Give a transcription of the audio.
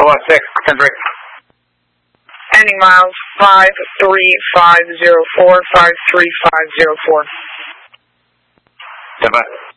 6, 10 break. Ending miles 53504, 53504. Stand by.